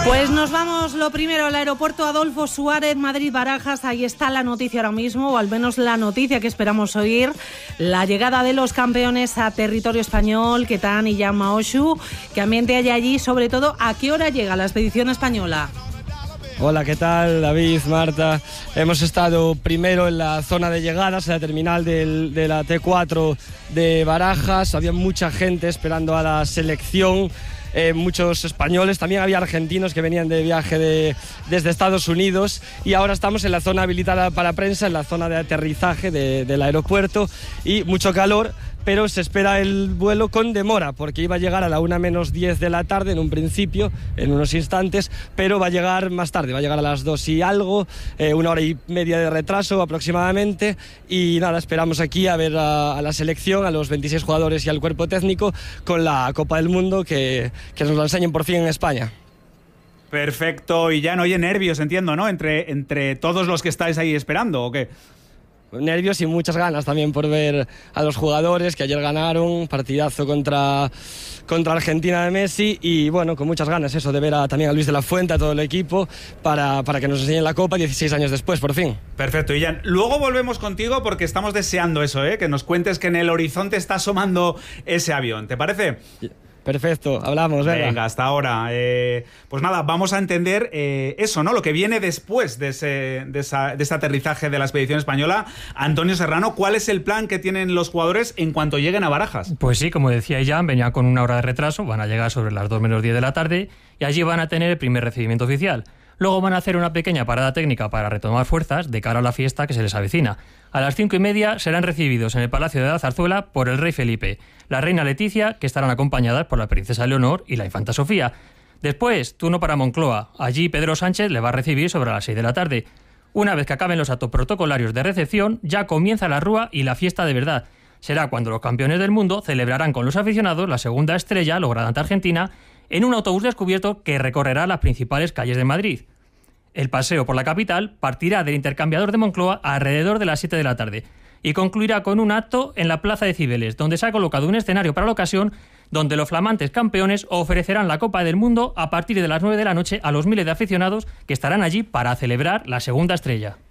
Pues nos vamos lo primero al aeropuerto Adolfo Suárez, Madrid-Barajas. Ahí está la noticia ahora mismo, o al menos la noticia que esperamos oír. La llegada de los campeones a territorio español, Ketán y Jan Maoshu. ¿Qué ambiente hay allí? Sobre todo, ¿a qué hora llega la expedición española? Hola, ¿qué tal? David, Marta. Hemos estado primero en la zona de llegadas, en la terminal de la T4 de Barajas. Había mucha gente esperando a la selección. Muchos españoles, también había argentinos que venían de viaje desde Estados Unidos, y ahora estamos en la zona habilitada para prensa, en la zona de aterrizaje del aeropuerto, y mucho calor, pero se espera el vuelo con demora, porque iba a llegar a la 1:10 de la tarde en un principio, en unos instantes, pero va a llegar más tarde, va a llegar a las 2 y algo, 1 hora y media de retraso aproximadamente, y nada, esperamos aquí a ver a la selección, a los 26 jugadores y al cuerpo técnico con la Copa del Mundo, que nos la enseñen por fin en España. Perfecto, y ya no oye nervios, entiendo, ¿no? Entre todos los que estáis ahí esperando, ¿o qué? Nervios y muchas ganas también por ver a los jugadores que ayer ganaron, partidazo contra Argentina de Messi, y bueno, con muchas ganas eso de ver también a Luis de la Fuente, a todo el equipo, para que nos enseñen la Copa 16 años después, por fin. Perfecto, Ian. Luego volvemos contigo porque estamos deseando eso, que nos cuentes que en el horizonte está asomando ese avión, ¿te parece? Perfecto, hablamos, venga, hasta ahora. Pues nada, vamos a entender eso, ¿no? Lo que viene después de ese aterrizaje de la expedición española. Antonio Serrano, ¿cuál es el plan que tienen los jugadores en cuanto lleguen a Barajas? Pues sí, como decía Ian, venía con 1 hora de retraso, van a llegar sobre las 2:10 de la tarde y allí van a tener el primer recibimiento oficial. Luego van a hacer una pequeña parada técnica para retomar fuerzas de cara a la fiesta que se les avecina. A las 5:30 serán recibidos en el Palacio de la Zarzuela por el rey Felipe, la reina Leticia, que estarán acompañadas por la princesa Leonor y la infanta Sofía. Después, turno para Moncloa. Allí Pedro Sánchez le va a recibir sobre las 6 de la tarde. Una vez que acaben los actos protocolarios de recepción, ya comienza la rúa y la fiesta de verdad. Será cuando los campeones del mundo celebrarán con los aficionados la segunda estrella lograda ante Argentina en un autobús descubierto que recorrerá las principales calles de Madrid. El paseo por la capital partirá del intercambiador de Moncloa alrededor de las 7 de la tarde y concluirá con un acto en la Plaza de Cibeles, donde se ha colocado un escenario para la ocasión, donde los flamantes campeones ofrecerán la Copa del Mundo a partir de las 9 de la noche a los miles de aficionados que estarán allí para celebrar la segunda estrella.